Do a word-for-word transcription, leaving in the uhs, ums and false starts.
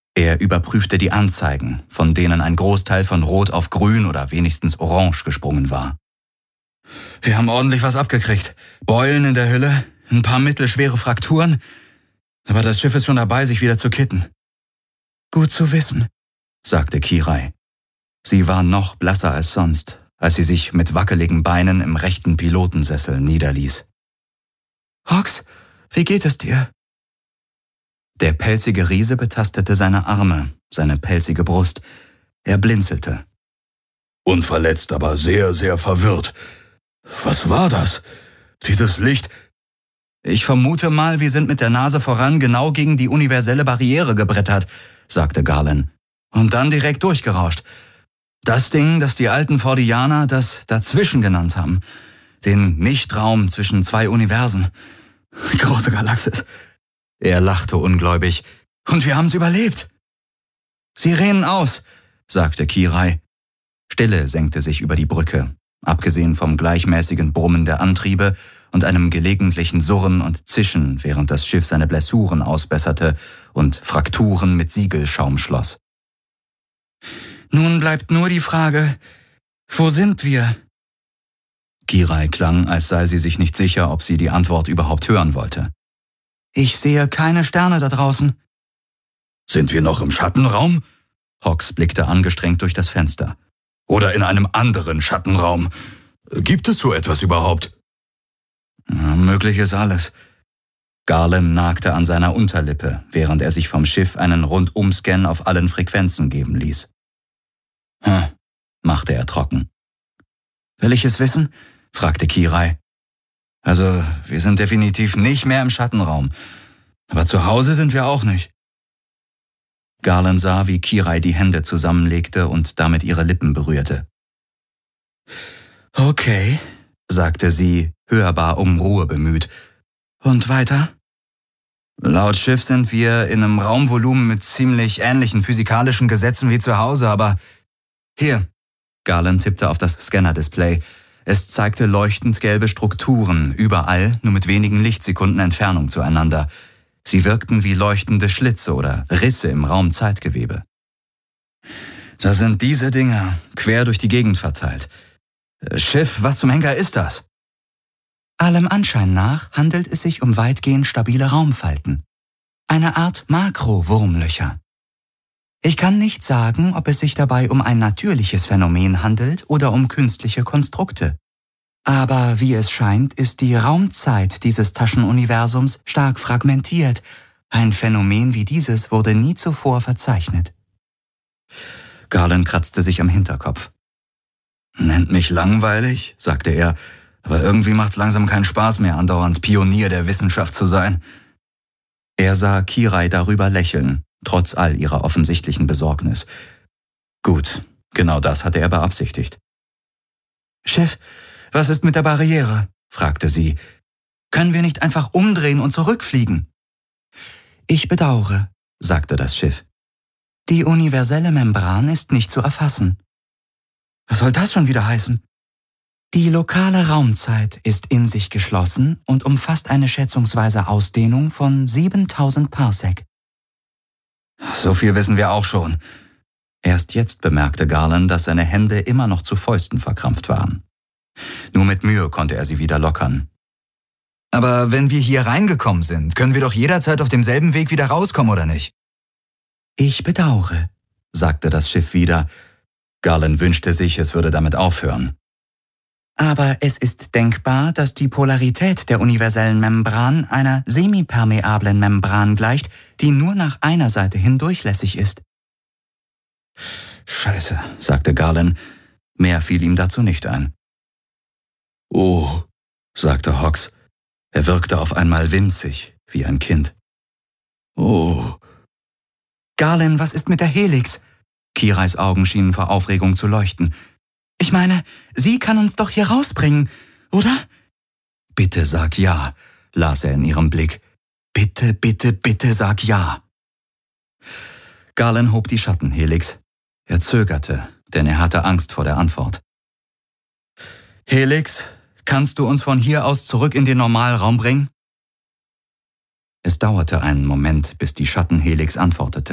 Er überprüfte die Anzeigen, von denen ein Großteil von Rot auf Grün oder wenigstens Orange gesprungen war. »Wir haben ordentlich was abgekriegt. Beulen in der Hülle, ein paar mittelschwere Frakturen. Aber das Schiff ist schon dabei, sich wieder zu kitten.« »Gut zu wissen«, sagte Kirai. Sie war noch blasser als sonst, als sie sich mit wackeligen Beinen im rechten Pilotensessel niederließ. »Hox, wie geht es dir?« Der pelzige Riese betastete seine Arme, seine pelzige Brust. Er blinzelte. »Unverletzt, aber sehr, sehr verwirrt. Was war das? Dieses Licht?« »Ich vermute mal, wir sind mit der Nase voran genau gegen die universelle Barriere gebrettert«, sagte Garland. »Und dann direkt durchgerauscht. Das Ding, das die alten Fordianer das Dazwischen genannt haben. Den Nichtraum zwischen zwei Universen. Große Galaxis.« Er lachte ungläubig. »Und wir haben's überlebt.« »Sirenen aus«, sagte Kirai. Stille senkte sich über die Brücke, abgesehen vom gleichmäßigen Brummen der Antriebe und einem gelegentlichen Surren und Zischen, während das Schiff seine Blessuren ausbesserte und Frakturen mit Siegelschaum schloss. »Nun bleibt nur die Frage, wo sind wir?« Kirai klang, als sei sie sich nicht sicher, ob sie die Antwort überhaupt hören wollte. »Ich sehe keine Sterne da draußen.« »Sind wir noch im Schattenraum?« Hox blickte angestrengt durch das Fenster. »Oder in einem anderen Schattenraum? Gibt es so etwas überhaupt?« Ja, möglich ist alles. Garland nagte an seiner Unterlippe, während er sich vom Schiff einen Rundumscan auf allen Frequenzen geben ließ. »Hm«, machte er trocken. »Will ich es wissen?« fragte Kirai. »Also, wir sind definitiv nicht mehr im Schattenraum. Aber zu Hause sind wir auch nicht.« Garland sah, wie Kirai die Hände zusammenlegte und damit ihre Lippen berührte. »Okay«, sagte sie, hörbar um Ruhe bemüht. »Und weiter?« »Laut Schiff sind wir in einem Raumvolumen mit ziemlich ähnlichen physikalischen Gesetzen wie zu Hause, aber hier.« Garland tippte auf das Scanner-Display. Es zeigte leuchtend gelbe Strukturen, überall, nur mit wenigen Lichtsekunden Entfernung zueinander. Sie wirkten wie leuchtende Schlitze oder Risse im Raumzeitgewebe. »Das sind diese Dinger, quer durch die Gegend verteilt. Schiff, was zum Henker ist das?« »Allem Anschein nach handelt es sich um weitgehend stabile Raumfalten. Eine Art Makro-Wurmlöcher. Ich kann nicht sagen, ob es sich dabei um ein natürliches Phänomen handelt oder um künstliche Konstrukte. Aber wie es scheint, ist die Raumzeit dieses Taschenuniversums stark fragmentiert. Ein Phänomen wie dieses wurde nie zuvor verzeichnet.« Garland kratzte sich am Hinterkopf. »Nennt mich langweilig«, sagte er, »aber irgendwie macht's langsam keinen Spaß mehr, andauernd Pionier der Wissenschaft zu sein.« Er sah Kirai darüber lächeln, trotz all ihrer offensichtlichen Besorgnis. Gut, genau das hatte er beabsichtigt. »Chef, was ist mit der Barriere?« fragte sie. »Können wir nicht einfach umdrehen und zurückfliegen?« »Ich bedauere«, sagte das Schiff. »Die universelle Membran ist nicht zu erfassen.« »Was soll das schon wieder heißen?« »Die lokale Raumzeit ist in sich geschlossen und umfasst eine schätzungsweise Ausdehnung von siebentausend Parsec.« »So viel wissen wir auch schon.« Erst jetzt bemerkte Garland, dass seine Hände immer noch zu Fäusten verkrampft waren. Nur mit Mühe konnte er sie wieder lockern. »Aber wenn wir hier reingekommen sind, können wir doch jederzeit auf demselben Weg wieder rauskommen, oder nicht?« »Ich bedauere«, sagte das Schiff wieder. Garland wünschte sich, es würde damit aufhören. »Aber es ist denkbar, dass die Polarität der universellen Membran einer semipermeablen Membran gleicht, die nur nach einer Seite hin durchlässig ist.« »Scheiße«, sagte Garland. Mehr fiel ihm dazu nicht ein. »Oh«, sagte Hox. Er wirkte auf einmal winzig, wie ein Kind. »Oh.« »Garland, was ist mit der Helix?« Kirais Augen schienen vor Aufregung zu leuchten. »Ich meine, sie kann uns doch hier rausbringen, oder?« »Bitte sag ja«, las er in ihrem Blick. »Bitte, bitte, bitte sag ja.« Garland hob die Schattenhelix. Er zögerte, denn er hatte Angst vor der Antwort. »Helix, kannst du uns von hier aus zurück in den Normalraum bringen?« Es dauerte einen Moment, bis die Schattenhelix antwortete.